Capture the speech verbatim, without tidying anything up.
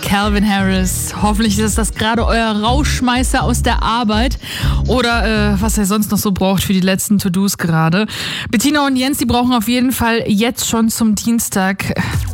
Calvin Harris. Hoffentlich ist das gerade euer Rauschmeißer aus der Arbeit oder äh, was ihr sonst noch so braucht für die letzten To-Dos gerade. Bettina und Jens, die brauchen auf jeden Fall jetzt schon zum Dienstag